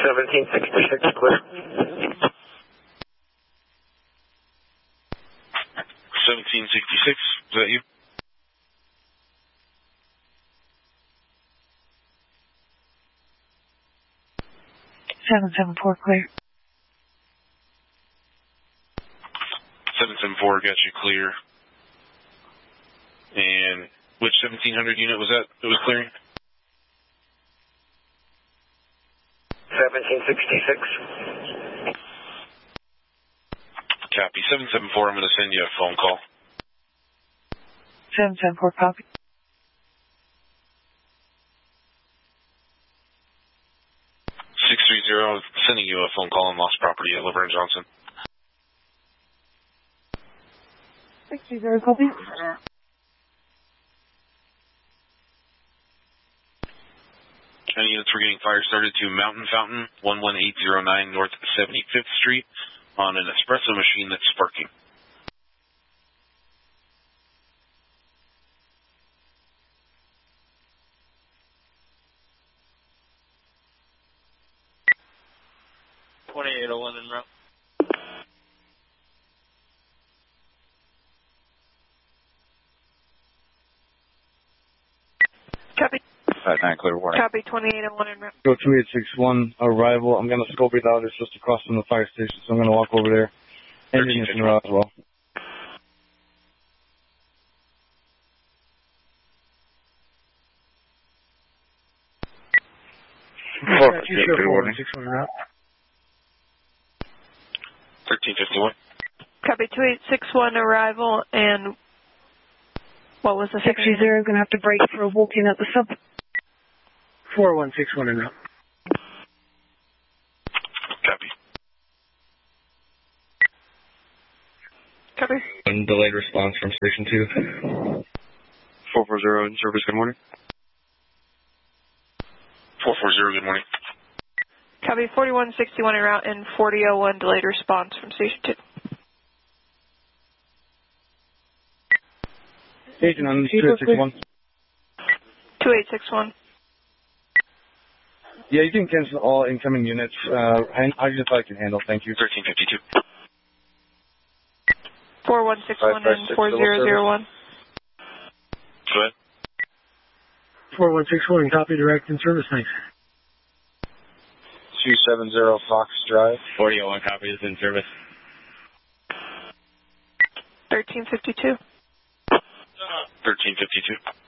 1766 clear. 1766, is that you? Seven 7-4 clear. 774 got you clear. And which 1700 unit was that was clearing? 1766. Copy. 774, I'm going to send you a phone call. 774 copy. 630, sending you a phone call on lost property at Laverne Johnson. 630 copy. Any units were getting fire started to Mountain Fountain, 11809 North 75th Street on an espresso machine that's sparking. en route. Copy. 9 clear warning. Copy 2801 en route. Go 2861, arrival. I'm going to scope it out. It's just across from the fire station, so I'm going to walk over there. Engine is en route as well. Clear warning. 1351. Copy 2861 arrival, and what was the second? 630 going to have to break for a walk-in at the sub. 4161 en route. Copy. Copy. Delayed response from Station 2. 440 in service, good morning. 440, good morning. Copy 4161 en route and 4001 delayed response from Station 2. Agent on 2861. 2861. Yeah, you can cancel all incoming units. I just like to handle. Thank you. 1352. 4161 and 4001. Go ahead. 4161, copy direct in service, thanks. 270 Fox Drive. 4001 copy is in service. 1352. 1352.